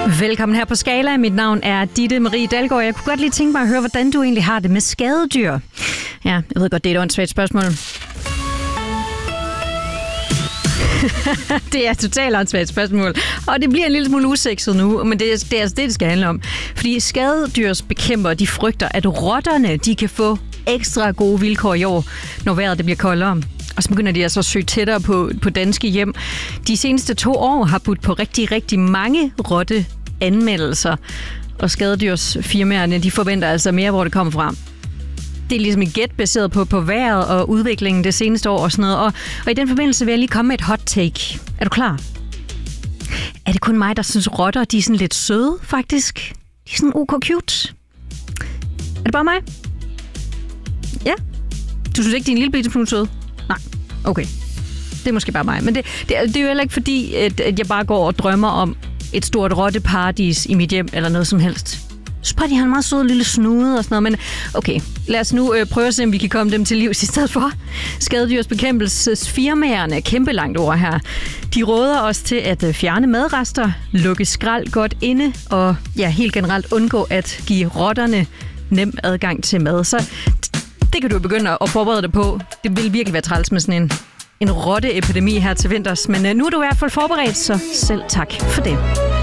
Velkommen her på Skala. Mit navn er Ditte Marie Dalgaard. Jeg kunne godt lige tænke mig at høre, hvordan du egentlig har det med skadedyr. Ja, jeg ved godt, det er et åndssvagt spørgsmål. Det er et totalt åndssvagt spørgsmål, og det bliver en lille smule usekset nu, men det er altså det skal handle om. Fordi skadedyrsbekæmpere, de frygter, at rotterne, de kan få ekstra gode vilkår i år, når vejret det bliver koldere. Og så begynder de altså at søge tættere på danske hjem. De seneste 2 år har budt på rigtig mange rotteanmeldelser, og skadedyrsfirmaerne, de forventer altså mere, hvor det kommer fra. Det er ligesom et gæt baseret på vejret og udviklingen det seneste år og sådan noget. Og i den forbindelse vil jeg lige komme med et hot take. Er du klar? Er det kun mig, der synes rotter, de er sådan lidt søde, faktisk? De er sådan ok-cute. Er det bare mig? Ja? Du synes ikke, de er en lille bitte smule søde? Nej. Okay. Det er måske bare mig. Men det er jo heller ikke fordi, at jeg bare går og drømmer om et stort rotteparadis i mit hjem eller noget som helst. Så bare de har en meget sød lille snude og sådan noget. Men okay, lad os nu prøve at se, om vi kan komme dem til livs i stedet for. Skadedyrsbekæmpelsesfirmaerne, kæmpe langt ord her, de råder os til at fjerne madrester, lukke skrald godt inde og ja, helt generelt undgå at give rotterne nem adgang til mad. Så det kan du begynde at forberede dig på. Det vil virkelig være træls med sådan en rotteepidemi her til vinters. Men nu er du i hvert fald forberedt, så selv tak for det.